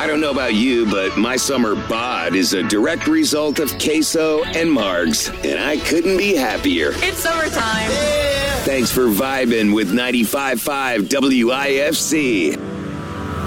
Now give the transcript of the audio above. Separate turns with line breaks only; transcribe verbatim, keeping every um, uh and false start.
I don't know about you, but my summer bod is a direct result of queso and margs, and I couldn't be happier.
It's summertime.
Thanks for vibing with ninety-five point five W I F C.